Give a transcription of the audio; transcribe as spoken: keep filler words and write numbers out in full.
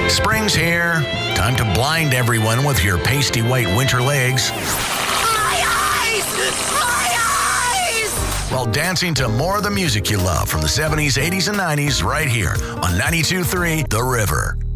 Spring's here. Time to blind everyone with your pasty white winter legs My eyes! My eyes! while dancing to more of the music you love from the seventies, eighties, and nineties right here on ninety-two point three The River.